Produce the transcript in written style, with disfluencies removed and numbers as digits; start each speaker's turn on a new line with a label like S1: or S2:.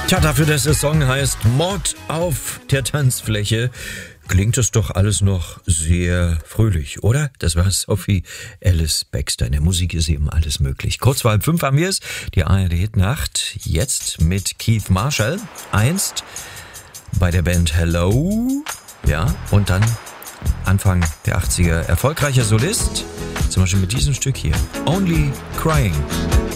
S1: Tja, dafür, dass der Song heißt Mord auf der Tanzfläche, klingt es doch alles noch sehr fröhlich, oder? Das war Sophie Ellis-Bextor. In der Musik ist eben alles möglich. Kurz vor 5 haben wir es, die ARD-Hitnacht, jetzt mit Keith Marshall, einst bei der Band Hello, ja, und dann Anfang der 80er erfolgreicher Solist, zum Beispiel mit diesem Stück hier, Only Crying.